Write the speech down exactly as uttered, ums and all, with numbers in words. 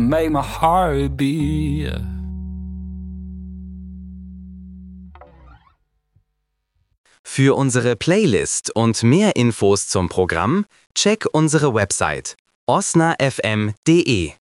make my heart beat. Für unsere Playlist und mehr Infos zum Programm check unsere Website osna f m punkt de.